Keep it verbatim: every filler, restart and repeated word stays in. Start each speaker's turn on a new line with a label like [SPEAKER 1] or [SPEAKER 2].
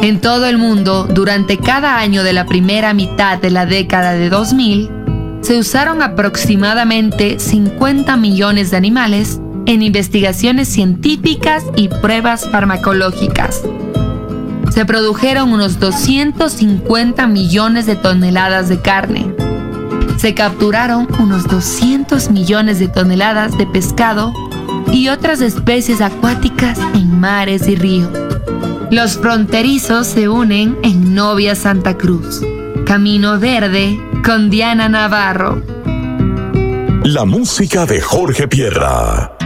[SPEAKER 1] En todo el mundo, durante cada año de la primera mitad de la década de dos mil, se usaron aproximadamente cincuenta millones de animales en investigaciones científicas y pruebas farmacológicas. Se produjeron unos doscientos cincuenta millones de toneladas de carne. Se capturaron unos doscientos millones de toneladas de pescado y otras especies acuáticas en mares y ríos. Los fronterizos se unen en Novia Santa Cruz. Camino Verde con Diana Navarro.
[SPEAKER 2] La música de Jorge Pierra.